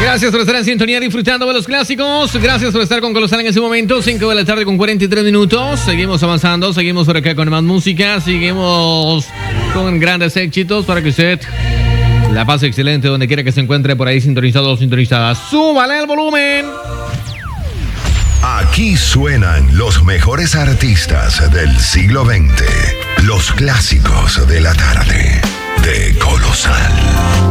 Gracias por estar en sintonía disfrutando de los clásicos. Gracias por estar con Colosal en ese momento. 5 de la tarde con 43 minutos. Seguimos avanzando, seguimos por acá con más música. Seguimos con grandes éxitos para que usted la pase excelente donde quiera que se encuentre por ahí sintonizado o sintonizada. ¡Súbale el volumen! Aquí suenan los mejores artistas del siglo XX. Los clásicos de la tarde de Colosal.